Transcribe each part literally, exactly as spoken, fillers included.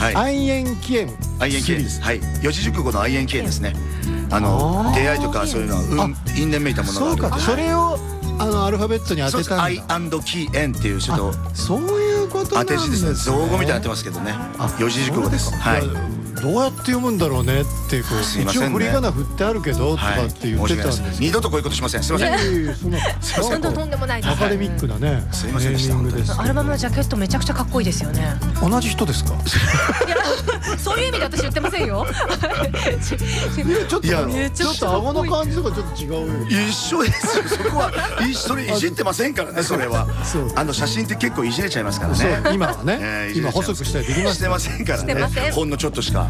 愛縁起縁愛縁起縁です。はい、四字熟語の愛縁起縁ですね。あの出会いとかそういうのは因縁めいたものがある。 そうか、それをあのアルファベットに当てたんだ。 愛&起縁っていうちょっとそういうことなんですね。 当て字ですね。造語みたいになってますけどね。四字熟語です。はい。 どうやって読むんだろうねってこう一応振り仮名振ってあるけどとかって言ってたんです。 二度とこういうことしません。すみません。 そんなとんでもないです。 アカデミックなね。 すみませんでした。 アルバムのジャケットめちゃくちゃかっこいいですよね。 同じ人ですか？ そういう意味で私言ってませんよ。 ちょっとちょっと顎の感じとかちょっと違うよ。 一緒ですよ。そこはそれいじってませんからね。それはあの写真って結構いじれちゃいますからね。 今はね。今細くしたりできます。 してませんからね。ほんのちょっとしか。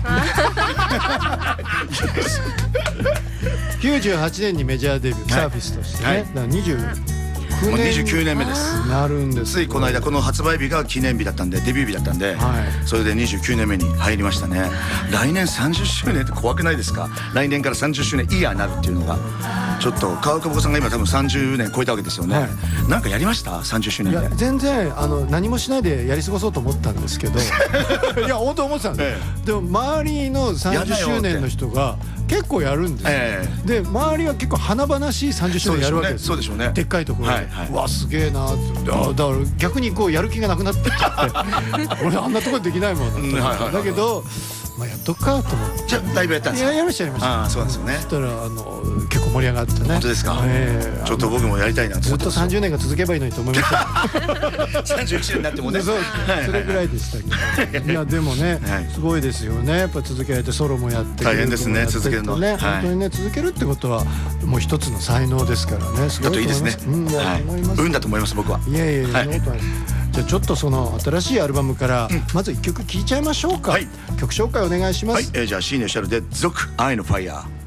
きゅうじゅうはちねんにメジャーデビュー、サーフィスとしてね。だからにじゅうきゅうねんめです。 なるんです。 ついこの間この発売日が記念日だったんで、デビュー日だったんで、それでにじゅうきゅうねんめに入りましたね。来年さんじゅっしゅうねんって怖くないですか？来年からさんじゅっしゅうねんイヤーになるっていうのがちょっと川久保さんが今多分さんじゅうねん超えたわけですよね。なんかやりました？さんじゅっしゅうねんで。 全然あの何もしないでやり過ごそうと思ったんですけど、いや本当思ってたんで。でも周りのさんじゅっしゅうねんの人が結構やるんですよ。で周りは結構華々しいさんじゅっしゅうねんやるわけです。 そうでしょうね。 でっかいところで、うわすげえなって。だから逆にこうやる気がなくなってきちゃって、俺あんなところできないもんだけど、まあやっとくかと思って。 じゃあライブやったんですか？ いややりましたやりました。 ああそうなんですよね。 そしたらあの結構盛り上がってね。 本当ですか？ちょっと僕もやりたいなと思って。 ずっとさんじゅうねんが続けばいいのにと思いました。 さんじゅういちねんになってもね。 そうそれぐらいでしたけど。いやでもねすごいですよね。やっぱ続けられてソロもやって大変ですね続けるの。 ね本当にね続けるってことはもう一つの才能ですからね。 だといいですね。運だと思います僕は。 いやいやいや。じゃあちょっとその新しいアルバムからまず一曲聴いちゃいましょうか。曲紹介お願いします。 じゃあシーネシャルで「族愛のファイヤー」。